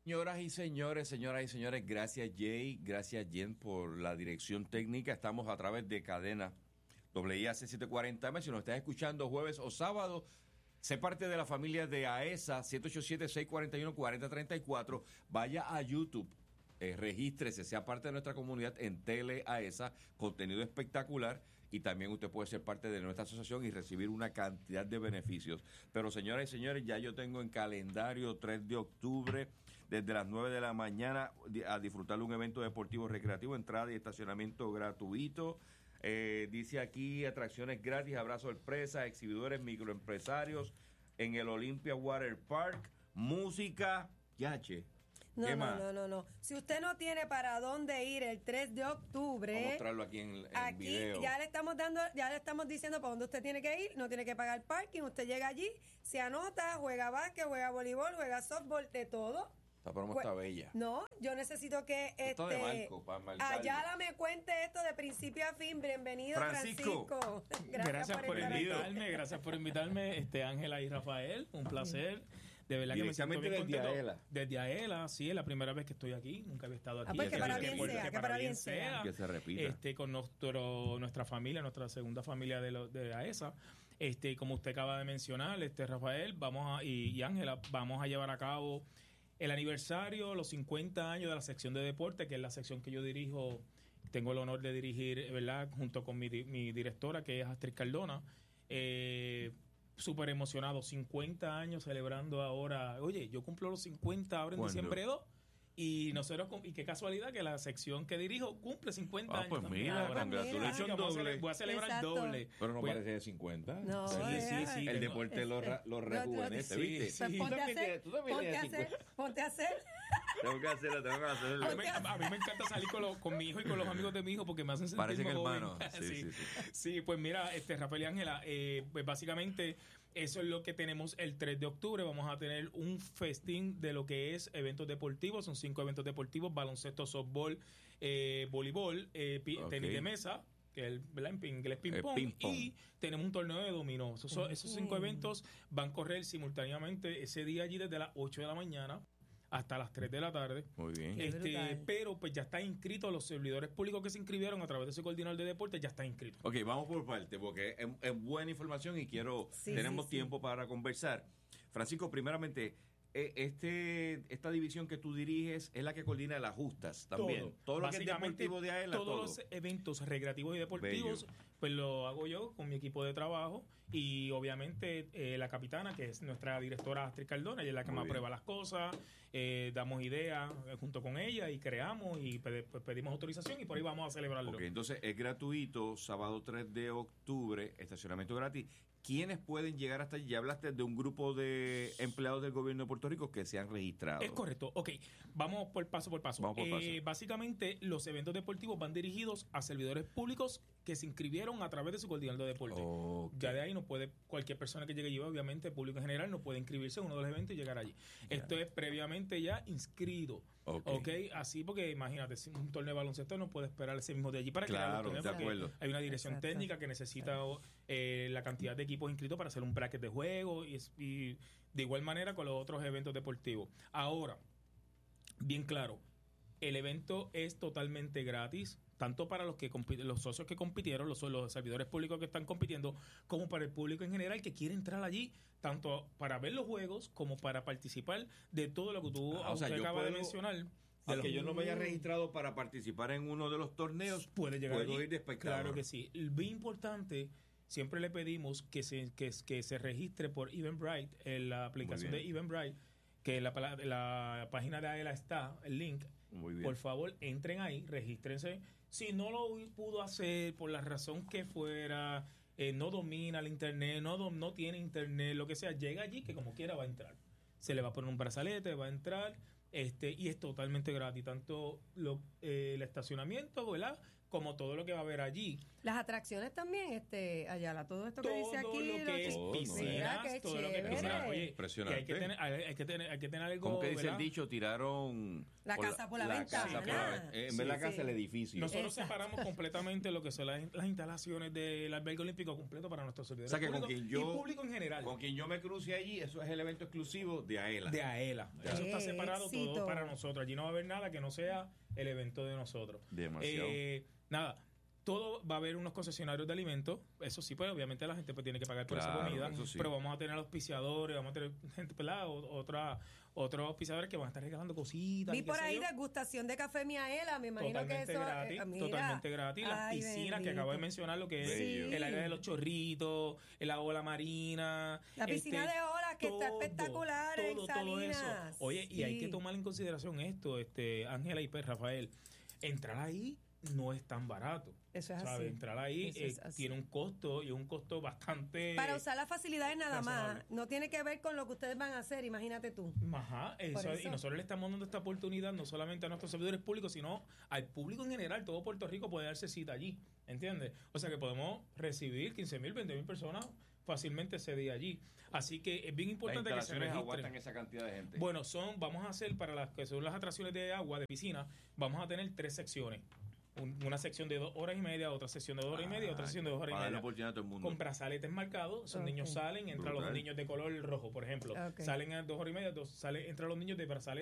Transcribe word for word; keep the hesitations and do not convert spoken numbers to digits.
Señoras y señores, señoras y señores, gracias Jay, gracias Jen por la dirección técnica. Estamos a través de cadena W I A C setecientos cuarenta M. Si nos estás escuchando jueves o sábado, sé parte de la familia de AESA, siete ocho siete, seis cuatro uno, cuatro cero tres cuatro. Vaya a YouTube, eh, regístrese, sea parte de nuestra comunidad en Tele AESA, contenido espectacular. Y también usted puede ser parte de nuestra asociación y recibir una cantidad de beneficios. Pero señoras y señores, ya yo tengo en calendario tres de octubre, desde las nueve de la mañana, a disfrutar de un evento deportivo recreativo, entrada y estacionamiento gratuito. Eh, dice aquí, atracciones gratis, abrazo sorpresa, exhibidores, microempresarios en el Olympia Water Park, música, yache. No, ¿Qué no, más? no, no, no. Si usted no tiene para dónde ir el tres de octubre, Vamos a mostrarlo aquí en, en aquí video. ya le estamos dando, ya le estamos diciendo para dónde usted tiene que ir, no tiene que pagar parking, usted llega allí, se anota, juega básquet, juega voleibol, juega softball, de todo. Esta promo Jue- está bella. No, yo necesito que Esto de este Marco, para marcarlo. Ayala me cuente esto de principio a fin. Bienvenido, Francisco. Francisco. Gracias, gracias por, estar aquí. invitarme, gracias por invitarme, este Ángela y Rafael, un placer. De verdad que me siento Directamente bien desde contento. Aela. Desde Aela, sí, es la primera vez que estoy aquí, nunca había estado aquí. Ah, pues que para Así bien por- sea, que para bien sea. Que se repita. Este, con nuestro, nuestra familia, nuestra segunda familia de, lo, de AESA. Este, como usted acaba de mencionar, este Rafael, vamos a, y, y Ángela, vamos a llevar a cabo el aniversario, los cincuenta años de la sección de deporte, que es la sección que yo dirijo, tengo el honor de dirigir, ¿verdad? Junto con mi, di- mi directora, que es Astrid Cardona. Eh, súper emocionado, cincuenta años celebrando ahora. Oye, yo cumplo los cincuenta ahora en ¿Cuándo? diciembre dos. Y nosotros, cum- y qué casualidad que la sección que dirijo cumple cincuenta Ah, años. pues también mira, ahora. congratulations Así que vamos a doble. cele- Voy a celebrar Exacto. doble. Pero no Voy a- parece de cincuenta. No, Sí, eh, sí, sí. El tengo- deporte lo, ra- lo rejuvenece, sí, ¿viste? sí. Pues Tú ponte a también hacer, tienes- tú también ponte a tienes hacer, cincuenta. ponte a hacer. Tengo que hacerlo, tengo que A mí, hacerlo. me, a mí me encanta salir con, lo- con mi hijo y con los amigos de mi hijo porque me hacen sentir Parecen joven. hermanos. Sí, sí, sí, sí. Sí, pues mira, este Rafael y Ángela, eh, pues básicamente eso es lo que tenemos el tres de octubre. Vamos a tener un festín de lo que es eventos deportivos. Son cinco eventos deportivos: baloncesto, softball, eh, voleibol, eh, pi- Ok. tenis de mesa, que es el, ¿verdad? En inglés ping El pong, ping pong. y tenemos un torneo de dominó. Esos, son- esos cinco eventos van a correr simultáneamente ese día allí desde las ocho de la mañana hasta las tres de la tarde. Muy bien. Qué Este, brutal. pero pues ya está inscrito, los servidores públicos que se inscribieron a través de ese coordinador de deporte ya está inscrito. Ok, vamos por parte, porque es, es buena información y quiero, Sí, tenemos sí, sí. tiempo para conversar. Francisco, primeramente, eh, este esta división que tú diriges es la que coordina las justas también. Todo, lo que es Básicamente, deportivo de Aela, todos todo. los eventos recreativos y deportivos, Bello. pues lo hago yo con mi equipo de trabajo y obviamente eh, la capitana, que es nuestra directora Astrid Cardona, ella es la que Muy me bien. aprueba las cosas, eh, damos ideas eh, junto con ella y creamos y pede- pues, pedimos autorización y por ahí vamos a celebrarlo. Ok, entonces es gratuito, sábado tres de octubre, estacionamiento gratis. ¿Quiénes pueden llegar hasta allí? Ya hablaste de un grupo de empleados del gobierno de Puerto Rico que se han registrado. Es correcto. Ok, vamos por paso por paso. Vamos por paso. Eh, básicamente, los eventos deportivos van dirigidos a servidores públicos que se inscribieron a través de su coordinador de deporte. Ok. Ya de ahí no puede, cualquier persona que llegue allí, obviamente, público en general, no puede inscribirse en uno de los eventos y llegar allí. Esto es previamente ya inscrito. Ok. Ok, así porque imagínate, si un torneo de baloncesto no puede esperar ese mismo de allí para Claro, crear los torneos, de porque acuerdo. hay una dirección Exacto. técnica que necesita eh, la cantidad de equipos inscritos para hacer un bracket de juego y, es- y de igual manera con los otros eventos deportivos. Ahora, bien claro, el evento es totalmente gratis, tanto para los que compiten, los socios que compitieron, los, los servidores públicos que están compitiendo, como para el público en general que quiere entrar allí, tanto para ver los juegos como para participar de todo lo que tú Ah, o sea, usted yo acaba de puedo- mencionar. de Aunque los- yo no me haya registrado para participar en uno de los torneos, puede llegar puedo allí. ir de espectador. Claro que sí. Bien importante, siempre le pedimos que se, que, que se registre por Eventbrite, en la aplicación Muy de bien. Eventbrite, que la, pala- la página de AELA está, el link. Muy bien. Por favor, entren ahí, regístrense. Si no lo pudo hacer por la razón que fuera, eh, no domina el internet, no, dom- no tiene internet, lo que sea, llega allí que como quiera va a entrar. Se le va a poner un brazalete, va a entrar, este y es totalmente gratis, tanto lo, eh, el estacionamiento, ¿verdad? Como todo lo que va a haber allí. Las atracciones también, este, Ayala, todo esto que todo dice aquí. lo que es Oh, piscinas, Mira, qué todo lo que es chévere. piscinas. Oye, que Impresionante. hay que tener, hay, hay que tener, hay que tener algo. ¿Cómo que dice ¿verdad? el dicho? Tiraron... La casa por la ventana. casa por la- eh, en vez de la Sí, casa, sí. el edificio. Nosotros Exacto. separamos completamente lo que son las, las instalaciones del albergue olímpico completo para nuestros servidores O sea, que con públicos quien yo- y público en general. Con quien yo me cruce allí, eso es el evento exclusivo de AELA. De AELA. Eso está Qué separado éxito. todo para nosotros. Allí no va a haber nada que no sea el evento de nosotros. Demasiado. Eh, nada. Todo va a haber unos concesionarios de alimentos, eso sí, pues obviamente la gente pues, tiene que pagar por Claro, esa comida, eso sí. pero vamos a tener auspiciadores, vamos a tener gente pelada, otra, otros auspiciadores que van a estar regalando cositas. Vi y qué por sé ahí yo. degustación de café Miaela, me imagino Totalmente que eso gratis, eh, mira. totalmente gratis. Las Ay, piscinas que bendito. acabo de mencionar, lo que es Bello. el área de los chorritos, la ola marina. La piscina este, de olas que está todo, espectacular en todo, todo eso. Salinas. Oye, y hay Sí. que tomar en consideración esto, este Ángela y pues, Rafael. Entrar ahí no es tan barato. Eso es ¿Sabe? así. Entrar ahí Eso eh, es así. tiene un costo y un costo bastante. Para usar las facilidades nada más, razonable. no tiene que ver con lo que ustedes van a hacer, imagínate tú. Ajá, eso, Por eso. y nosotros le estamos dando esta oportunidad no solamente a nuestros servidores públicos, sino al público en general. Todo Puerto Rico puede darse cita allí, ¿entiendes? O sea que podemos recibir quince mil, veinte mil personas fácilmente ese día allí. Así que es bien Las importante que se instalaciones registren. aguantan esa cantidad de gente. Bueno, son, vamos a hacer para las que son las atracciones de agua, de piscina, vamos a tener tres secciones. Un- una sección de dos horas y media, otra sección de dos horas y media, otra sección de dos horas y Para darle media. oportunidad a todo el mundo. Con brazaletes marcados, esos Ok. niños salen, entran los Brutal. niños de color rojo, por ejemplo. Ok. Salen a dos horas y media, dos, sale, entran los niños de brazaletes